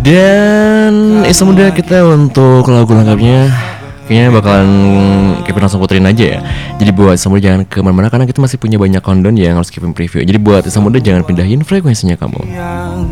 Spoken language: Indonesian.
Dan Islam Muda kita untuk lagu lengkapnya kayaknya bakalan kita langsung puterin aja ya. Jadi buat Islam Muda jangan kemana-mana karena kita masih punya banyak countdown yang harus kita preview. Jadi buat Islam Muda jangan pindahin frekuensinya kamu.